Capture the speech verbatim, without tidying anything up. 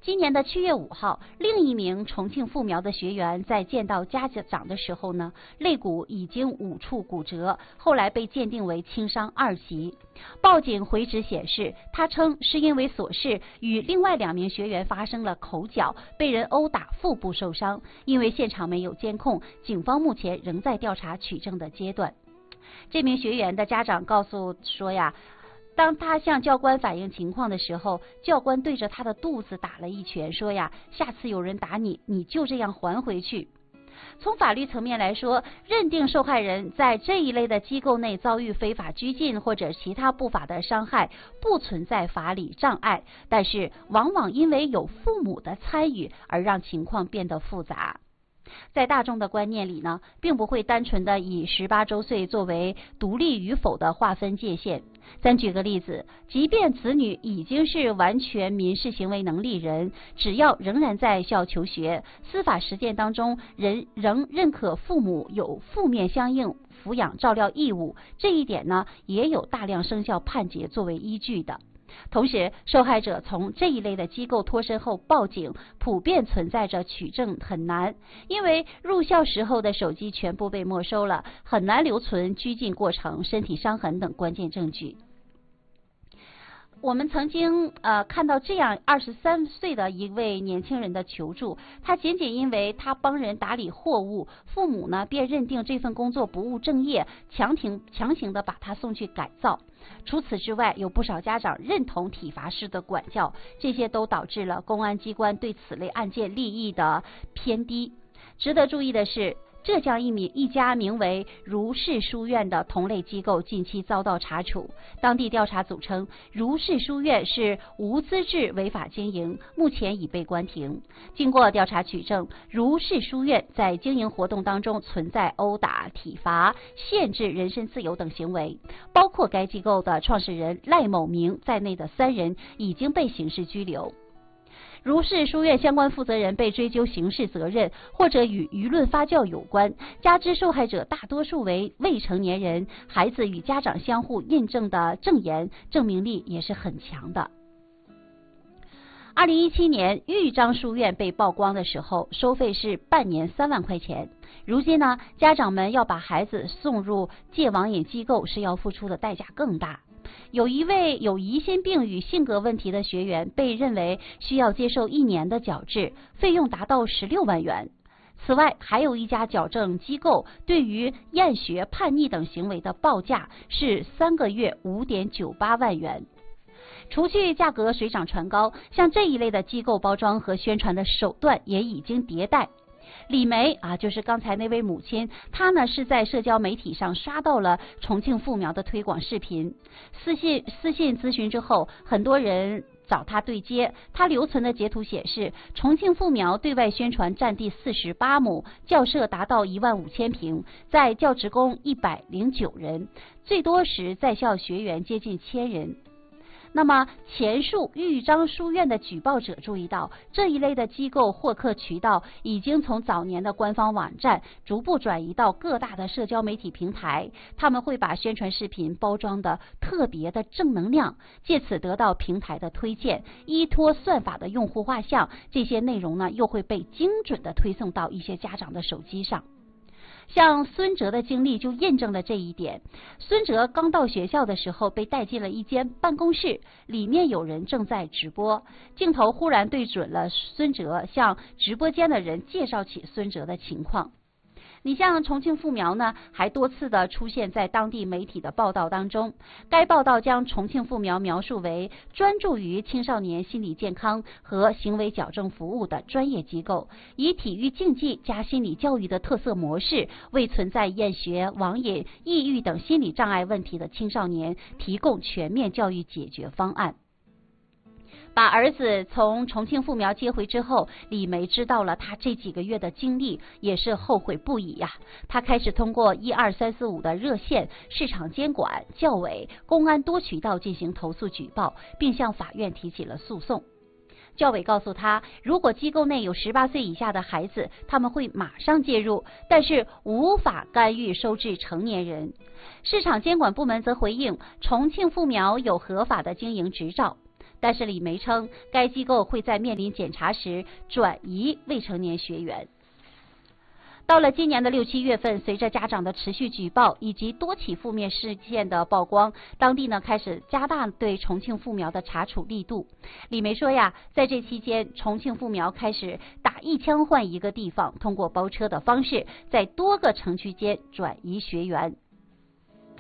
今年的七月五号，另一名重庆附苗的学员在见到家长的时候呢，肋骨已经五处骨折，后来被鉴定为轻伤二级。报警回执显示，他称是因为琐事与另外两名学员发生了口角，被人殴打，腹部受伤。因为现场没有监控，警方目前仍在调查取证的阶段。这名学员的家长告诉说呀，当他向教官反映情况的时候，教官对着他的肚子打了一拳，说呀，下次有人打你，你就这样还回去。从法律层面来说，认定受害人在这一类的机构内遭遇非法拘禁或者其他不法的伤害，不存在法理障碍，但是往往因为有父母的参与而让情况变得复杂。在大众的观念里呢，并不会单纯的以十八周岁作为独立与否的划分界限。咱举个例子，即便子女已经是完全民事行为能力人，只要仍然在校求学，司法实践当中人仍认可父母有负面相应抚养照料义务，这一点呢，也有大量生效判决作为依据的。同时，受害者从这一类的机构脱身后报警，普遍存在着取证很难，因为入校时候的手机全部被没收了，很难留存拘禁过程、身体伤痕等关键证据。我们曾经呃看到这样二十三岁的一位年轻人的求助，他仅仅因为他帮人打理货物，父母呢便认定这份工作不务正业，强行强行的把他送去改造。除此之外，有不少家长认同体罚式的管教，这些都导致了公安机关对此类案件利益的偏低。值得注意的是，浙江一名一家名为如是书院的同类机构近期遭到查处，当地调查组称，如是书院是无资质违法经营，目前已被关停。经过调查取证，如是书院在经营活动当中存在殴打、体罚、限制人身自由等行为，包括该机构的创始人赖某明在内的三人已经被刑事拘留。如是书院相关负责人被追究刑事责任，或者与舆论发酵有关，加之受害者大多数为未成年人，孩子与家长相互印证的证言，证明力也是很强的。二零一七年，豫章书院被曝光的时候，收费是半年三万块钱。如今呢，家长们要把孩子送入戒网瘾机构，是要付出的代价更大。有一位有疑心病与性格问题的学员被认为需要接受一年的矫治，费用达到十六万元。此外，还有一家矫正机构对于厌学、叛逆等行为的报价是三个月五点九八万元。除去价格水涨船高，像这一类的机构包装和宣传的手段也已经迭代。李梅啊，就是刚才那位母亲，她呢是在社交媒体上刷到了重庆附苗的推广视频，私信私信咨询之后，很多人找他对接。他留存的截图显示，重庆附苗对外宣传占地四十八亩，校舍达到一万五千平，在校职工一百零九人，最多时在校学员接近千人。那么前述豫章书院的举报者注意到，这一类的机构获客渠道已经从早年的官方网站逐步转移到各大的社交媒体平台，他们会把宣传视频包装的特别的正能量，借此得到平台的推荐，依托算法的用户画像，这些内容呢又会被精准的推送到一些家长的手机上。像孙哲的经历就验证了这一点。孙哲刚到学校的时候被带进了一间办公室，里面有人正在直播，镜头忽然对准了孙哲，向直播间的人介绍起孙哲的情况。你像重庆附苗呢，还多次的出现在当地媒体的报道当中。该报道将重庆附苗描述为专注于青少年心理健康和行为矫正服务的专业机构，以体育竞技加心理教育的特色模式，为存在厌学、网瘾、抑郁等心理障碍问题的青少年提供全面教育解决方案。把儿子从重庆附苗接回之后，李梅知道了他这几个月的经历，也是后悔不已呀。他开始通过一二三四五的热线、市场监管、教委、公安多渠道进行投诉举报，并向法院提起了诉讼。教委告诉他，如果机构内有十八岁以下的孩子，他们会马上介入，但是无法干预收治成年人。市场监管部门则回应，重庆附苗有合法的经营执照。 但是李梅称，该机构会在面临检查时转移未成年学员。到了今年的六七月份，随着家长的持续举报以及多起负面事件的曝光，当地呢开始加大对重庆附苗的查处力度。李梅说呀，在这期间，重庆附苗开始打一枪换一个地方，通过包车的方式，在多个城区间转移学员。